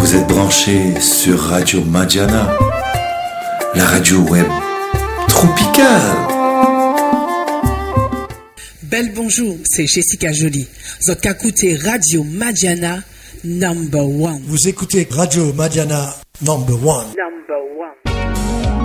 Vous êtes branchés sur Radio Madiana, la radio web tropicale. Bel bonjour, c'est Jessica Jolie. Vous écoutez Radio Madiana #1. Vous écoutez Radio Madiana #1. Number one.